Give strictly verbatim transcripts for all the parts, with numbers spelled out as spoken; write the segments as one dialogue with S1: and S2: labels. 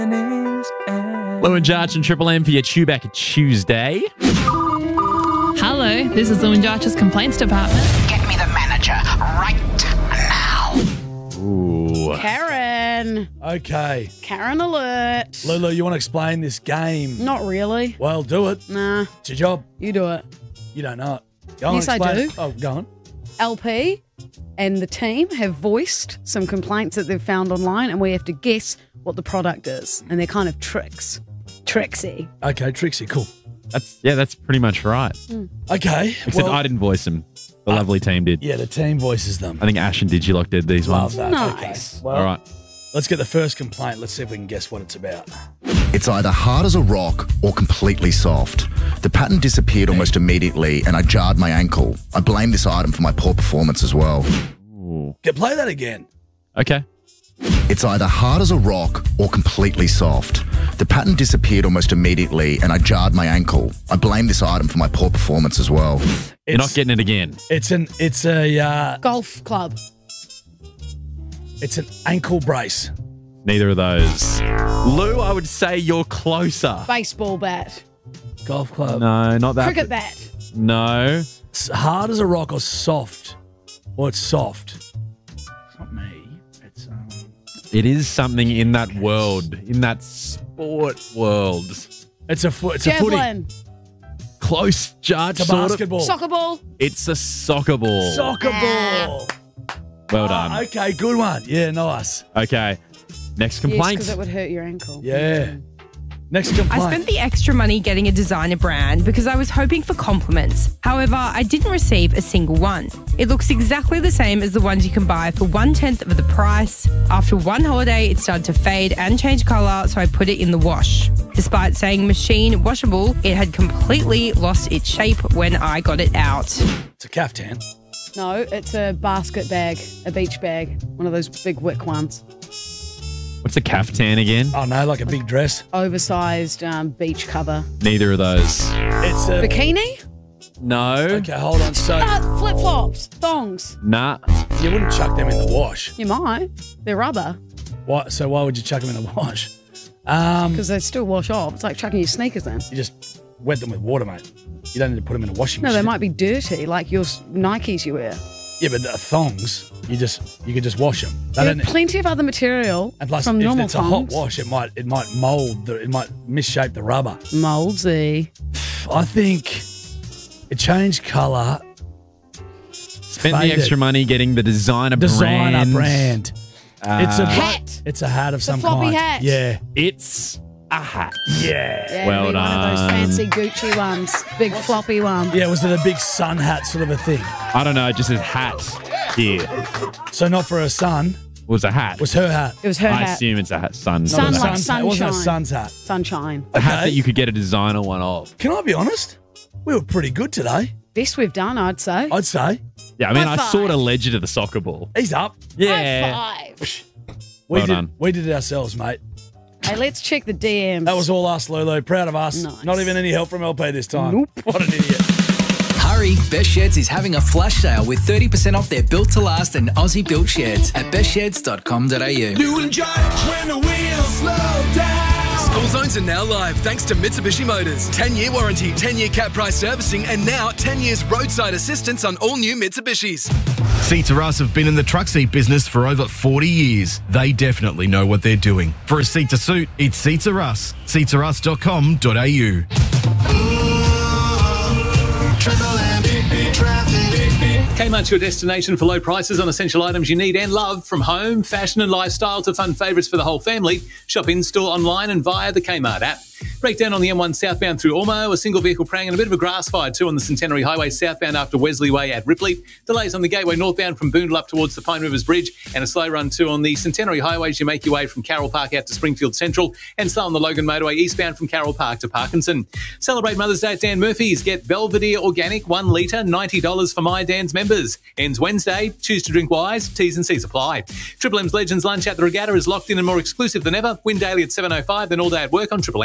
S1: Lou and Jarch and Triple M for your Chewbacca Tuesday.
S2: Hello, this is Lou and Jarch's complaints department.
S3: Get me the manager right now.
S1: Ooh.
S4: Karen.
S5: Okay.
S4: Karen alert.
S5: Lulu, you want to explain this game?
S4: Not really.
S5: Well, do it.
S4: Nah.
S5: It's your job.
S4: You do it.
S5: You don't know it. Go on,
S4: Yes, I
S5: explain
S4: do.
S5: it. Oh, go on.
S4: L P and the team have voiced some complaints that they've found online, and we have to guess what the product is. And they're kind of tricks. Tricksy.
S5: Okay, Trixie, cool.
S1: That's yeah, that's pretty much right.
S5: Okay.
S1: Except
S5: well,
S1: I didn't voice them. The lovely team did.
S5: Yeah, the team voices them.
S1: I think Ash and Digilock did these
S5: Love
S1: ones.
S5: that.
S4: Nice.
S5: Okay. Well,
S1: All right.
S5: let's get the first complaint. Let's see if we can guess what it's about.
S6: It's either hard as a rock or completely soft. The pattern disappeared almost immediately and I jarred my ankle. I blame this item for my poor performance as well.
S1: Ooh.
S5: Get play that again.
S1: Okay.
S6: It's either hard as a rock or completely soft. The pattern disappeared almost immediately and I jarred my ankle. I blame this item for my poor performance as well.
S1: You're not getting it again.
S5: It's an. It's a. Uh,
S4: Golf club.
S5: it's an ankle brace.
S1: Neither of those. Lou, I would say you're closer.
S4: Baseball bat.
S5: Golf club.
S1: No, not that.
S4: Cricket bat.
S1: No.
S5: It's hard as a rock or soft. Or it's soft. It's not me. It's um.
S1: It is something in that world, in that sport world.
S5: It's a foot. It's a footy.
S4: Javelin.
S1: Close, Jarch.
S5: It's a
S1: sort of.
S5: basketball.
S4: Soccer ball.
S1: It's a soccer ball.
S5: Soccer ball.
S1: Well
S5: Ah,
S1: done.
S5: okay, good one. Yeah, nice.
S1: Okay. Next
S4: Yes,
S1: complaint.
S4: because it would hurt your ankle.
S5: Yeah. Next complaint.
S7: I spent the extra money getting a designer brand because I was hoping for compliments. However, I didn't receive a single one. It looks exactly the same as the ones you can buy for one-tenth of the price. After one holiday, it started to fade and change colour, so I put it in the wash. Despite saying machine washable, it had completely lost its shape when I got it out.
S5: It's a caftan.
S4: No, it's a basket bag, a beach bag, one of those big wick ones.
S1: What's a caftan again?
S5: Oh no, like a big dress.
S4: Oversized um, beach cover.
S1: Neither of those.
S5: It's a.
S4: Bikini?
S1: No.
S5: Okay, hold on. So
S4: Uh, flip flops, thongs.
S1: Nah.
S5: you wouldn't chuck them in the wash.
S4: You might. They're rubber
S5: Why? So why would you chuck them in the wash? Um,
S4: because they still wash off. It's like chucking your sneakers in.
S5: you just wet them with water, mate. You don't need to put them in a washing
S4: No,
S5: machine.
S4: they might be dirty, like your s- Nikes you wear.
S5: Yeah, but the thongs, you just you could just wash them. They
S4: There's
S5: don't-
S4: plenty of other material
S5: and plus,
S4: from
S5: if
S4: normal
S5: it's a hot
S4: thongs.
S5: wash, it might it might mold. The, it might misshape the rubber.
S4: Moldsy.
S5: I think it changed colour.
S1: Spent
S5: Faded.
S1: the extra money getting the designer,
S5: Designer
S1: brand.
S5: brand.
S1: Uh,
S5: It's a
S4: Hat.
S5: It's a hat of
S4: a
S5: some
S4: floppy
S5: kind.
S4: hat.
S5: Yeah,
S1: It's a hat.
S5: yeah,
S4: Yeah,
S1: Well
S4: it'd be one of those
S1: done.
S4: fancy Gucci ones. Big floppy one.
S5: yeah. Was it a big sun hat sort of a thing?
S1: I don't know, it just says hat here.
S5: So not for her son.
S1: It was a hat.
S5: Was her hat?
S4: It was her
S1: I
S4: hat.
S1: assume it's a hat. Sun.
S4: Sun
S5: Not a
S4: like
S5: son's hat. It wasn't a
S4: sunshine.
S5: son's hat.
S4: Sunshine.
S1: a hat
S5: Okay.
S1: that you could get a designer one of.
S5: Can I be honest? We were pretty good today.
S4: Best we've done, I'd say.
S5: I'd say
S1: Yeah, I mean,
S4: High
S1: I
S4: five.
S1: sort of led you to the soccer ball.
S5: he's up.
S1: Yeah.
S4: High five.
S5: We
S1: Well
S5: did.
S1: done.
S5: We did it ourselves, mate.
S4: Hey, let's check the D Ms.
S5: That was all us, Lulu. Proud of us.
S4: Nice.
S5: Not even any help from L P this time.
S4: Nope.
S5: What an idiot.
S8: Hurry, Best Sheds is having a flash sale with thirty percent off their built to last and Aussie built sheds at best sheds dot com dot a u.
S9: You enjoy when the wheels slow down.
S10: School zones are now live thanks to Mitsubishi Motors. ten year warranty, ten year cap price servicing, and now ten years roadside assistance on all new Mitsubishis.
S11: Seats R Us have been in the truck seat business for over forty years. They definitely know what they're doing. For a seat to suit, it's Seats R Us. seats r us dot com dot a u.
S12: Kmart's your destination for low prices on essential items you need and love, from home, fashion and lifestyle to fun favourites for the whole family. Shop in-store, online and via the Kmart app. Breakdown on the M one southbound through Ormo, a single vehicle prang and a bit of a grass fire too on the Centenary Highway southbound after Wesley Way at Ripley. Delays on the Gateway northbound from Boondall up towards the Pine Rivers Bridge, and a slow run too on the Centenary Highway as you make your way from Carroll Park out to Springfield Central, and slow on the Logan Motorway eastbound from Carroll Park to Parkinson. Celebrate Mother's Day at Dan Murphy's. Get Belvedere Organic one litre, ninety dollars for My Dan's members. Ends Wednesday. Choose to drink wise. T's and C's apply. Triple M's Legends Lunch at the Regatta is locked in and more exclusive than ever. Win daily at seven oh five, then all day at work on Triple M.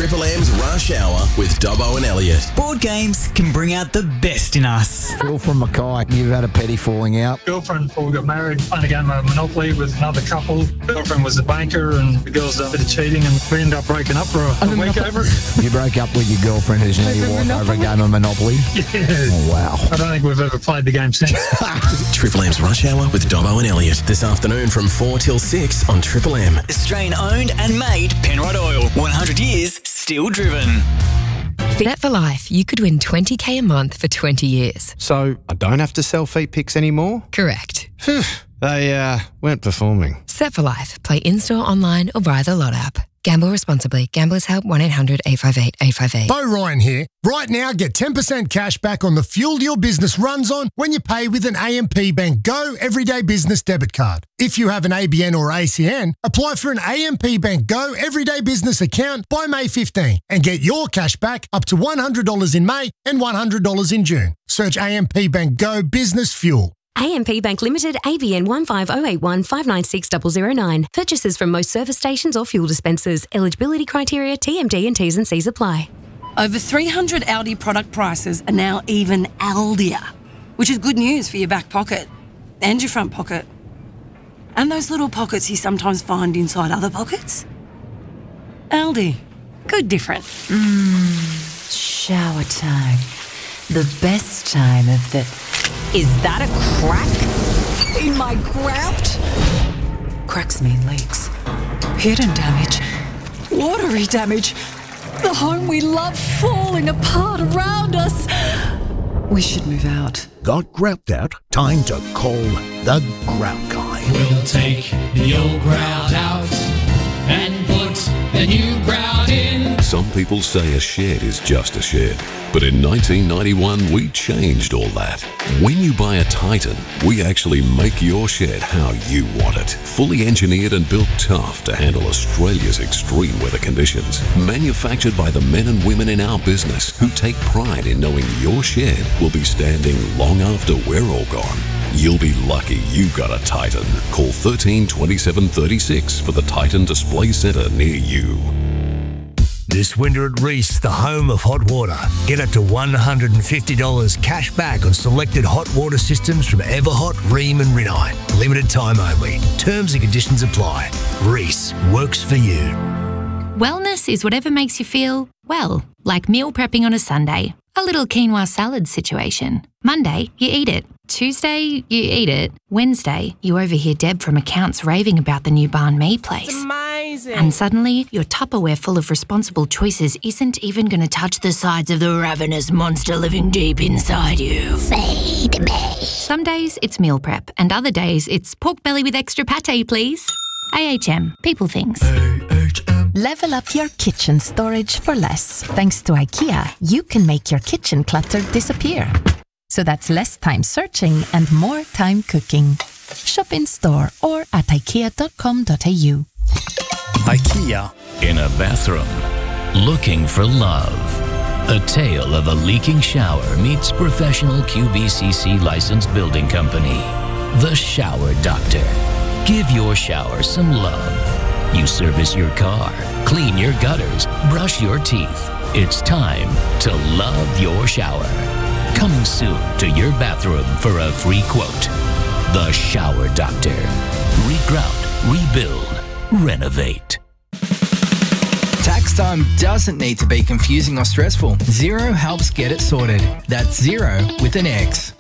S13: Triple M's Rush Hour with Dobbo and Elliot.
S14: Board games can bring out the best in us.
S15: Phil from Mackay, you've had a petty falling out.
S16: Girlfriend before we got married, playing a game of Monopoly with another couple. Girlfriend was a banker and the girl's done a bit of cheating and we ended up breaking up for a, a week over it.
S15: You broke up with your girlfriend who's now your wife over a game of Monopoly?
S16: Yeah.
S15: Oh, wow.
S16: I don't think we've ever played the game since.
S13: Triple M's Rush Hour with Dobbo and Elliot. This afternoon from four till six on Triple M.
S14: Australian owned and made Penrod Oil. one hundred years, still driven.
S17: Bet for life, you could win twenty K a month for twenty years.
S18: So I don't have to sell feet pics anymore?
S17: Correct.
S18: Phew, they uh, weren't performing.
S17: Set for life. Play in-store, online or via the Lot app. Gamble responsibly. Gamblers Help one eight hundred eight five eight eight five eight.
S19: Bo Ryan here. Right now, get ten percent cash back on the fuel your business runs on when you pay with an A M P Bank Go Everyday Business Debit Card. If you have an A B N or A C N, apply for an A M P Bank Go Everyday Business account by May fifteenth and get your cash back up to one hundred dollars in May and one hundred dollars in June. Search A M P Bank Go Business Fuel.
S20: A M P Bank Limited, A B N one five zero eight one five nine six zero zero nine. Purchases from most service stations or fuel dispensers. Eligibility criteria, T M D and T's and C's apply.
S21: Over three hundred Aldi product prices are now even Aldier, which is good news for your back pocket and your front pocket. And those little pockets you sometimes find inside other pockets. Aldi. Good different.
S22: Mmm, shower time. The best time of the...
S21: Is that a crack in my grout?
S22: Cracks mean leaks. Hidden damage.
S21: Watery damage. The home we love falling apart around us.
S22: We should move out.
S23: Got grout out? Time to call the Grout Guy.
S24: We'll take the old grout out and put the new grout in.
S25: Some people say a shed is just a shed, but in nineteen ninety-one we changed all that. When you buy a Titan, we actually make your shed how you want it. Fully engineered and built tough to handle Australia's extreme weather conditions. Manufactured by the men and women in our business who take pride in knowing your shed will be standing long after we're all gone. You'll be lucky you got a Titan. Call thirteen twenty-seven thirty-six for the Titan Display Centre near you.
S26: This winter at Reese, the home of hot water. Get up to one hundred fifty dollars cash back on selected hot water systems from Everhot, Rheem and Rinnai. Limited time only. Terms and conditions apply. Reese works for you.
S27: Wellness is whatever makes you feel well, like meal prepping on a Sunday. A little quinoa salad situation. Monday, you eat it. Tuesday, you eat it. Wednesday, you overhear Deb from accounts raving about the new banh mi place.
S7: It's amazing.
S27: And suddenly, your Tupperware full of responsible choices isn't even going to touch the sides of the ravenous monster living deep inside you. Feed me. Some days, it's meal prep, and other days, it's pork belly with extra pate, please. A H M. People things.
S28: Level up your kitchen storage for less. Thanks to IKEA, you can make your kitchen clutter disappear. So that's less time searching and more time cooking. Shop in store or at ikea dot com dot a u.
S29: IKEA. In a bathroom, looking for love. A tale of a leaking shower meets professional Q B C C licensed building company. The Shower Doctor. Give your shower some love. You service your car, clean your gutters, brush your teeth. It's time to love your shower. Coming soon to your bathroom for a free quote. The Shower Doctor. Regrout, rebuild, renovate.
S8: Tax time doesn't need to be confusing or stressful. Xero helps get it sorted. That's Xero with an X.